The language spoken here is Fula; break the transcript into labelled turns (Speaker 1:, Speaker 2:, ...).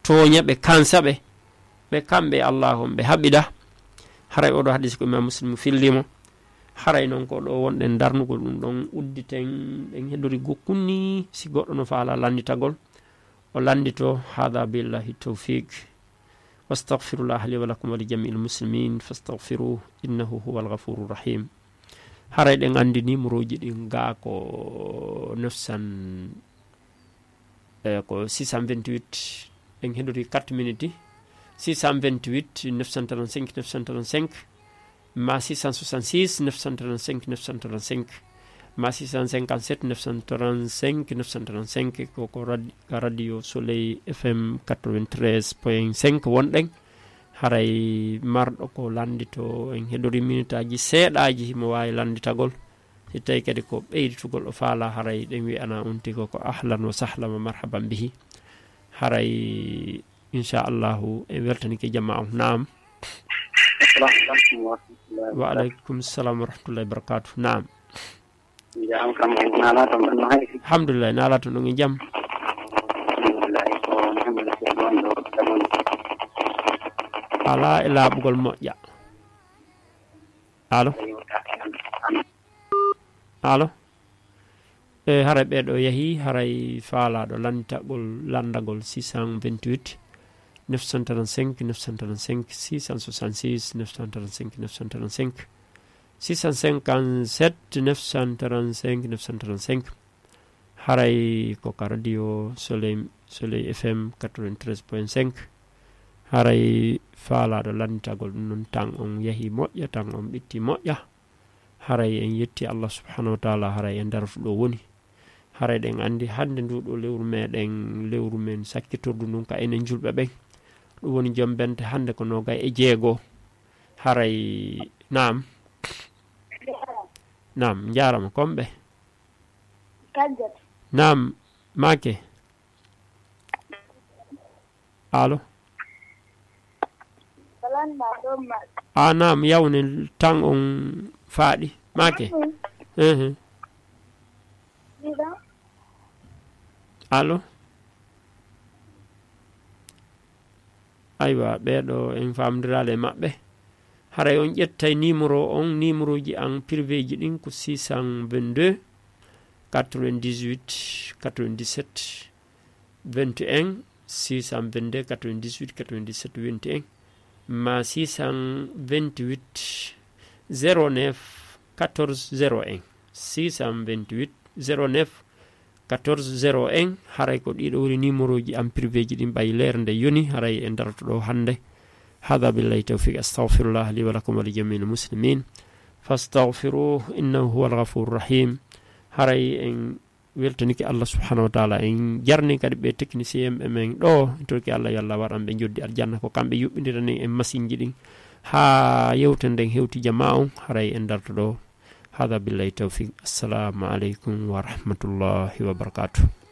Speaker 1: toña ɓe kansa ɓe kamɓe allahum ɓe haɓida haray oɗo hadis ko imam muslim fillimo haray noon ko ɗo wonɗen darnugol ɗum ɗon udditen ɗen heɗori gokkunni si goɗɗo no faala landitagol o landito hada billahi tawfiq wastaghfirullah li wa lakum wa li jami'il muslimin fastaghfiruhu innahu huwal ghafurur rahim. haray ɗen andi numéroji ɗin ga ko 900 ko 628 en heɗori 4 minutes 628 935 935 ma 666 935 935 ma 657 935 935 koko radio Soleil FM 93.5 wonɗen haray marɗo ko landito en heɗori minute aji seeɗaji mo wawi landitagol si tawi kadi ko ɓeyditugol o faala haray ɗen wiyana on tigi ko ahlan wa sahlan wa marhaban bihi haray inchallahu en weltanike jamma on. Naam. wa aleykum salam wa rahmatullahi wa barakatuh. Naam. alhamdulillah nala to ɗon e jaam. ala e laaɓugol moƴƴa. alo alo e haray ɓeɗo yeehi haray faalaɗo landagol 628 935 935 666 935 935 657 935 935 haray ko ka radio Soleil FM 93.5 haray faalaɗo landitagol ɗum noon tan on yeehi moƴƴa tan on ɓitti moƴƴa haray en yetti Allah subhanahu wa ta'ala haray en daratu ɗo woni haray ɗen andi hande nduɗo lewru meɗen lewru men sakkitordu ndun ka enen julɓe ɓen ɗum woni joom bente hande ko 26 haray nam jarama komɓe nam make alo nam yawne tan on faaɗi make alo aywa ɓeɗo en famdirale maɓɓe haray on ƴettay numéro ji an privé ji ɗin ko 622 98 97 21 622 98 97 21 ma 628 09 14 01 628 09 14 01 haray ko ɗiɗo woni numéro ji am privé ji ɗin ɓay leer nde yoni haray e darto ɗo hande hada billahi tawfiq astaghfirullah li wa lakum wa li jami'il muslimin fastaghfiruhu innahu huwal ghafurur rahim haray en weltaniki Allah subhanahu wa ta'ala en jarni kadi ɓe technicien ɓe men ɗo toki Allah yo Allah waɗan ɓe joddi aljanna ko kamɓe yuɓɓindirani en machine ji ɗin ha yewten nden hewti jama on haray en darto ɗo hada billahi tawfiq assalamu aleykum wa rahmatullahi wa barakatuh.